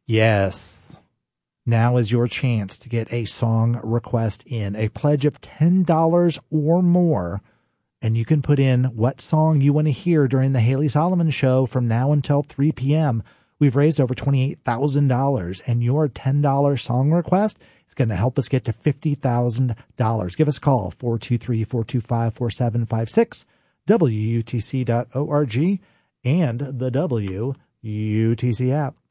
Yes. Now is your chance to get a song request in, a pledge of $10 or more, and you can put in what song you want to hear during the Haley Solomon Show from now until 3 p.m. We've raised over $28,000, and your $10 song request is going to help us get to $50,000. Give us a call, 423-425-4756, WUTC.org, and the WUTC app.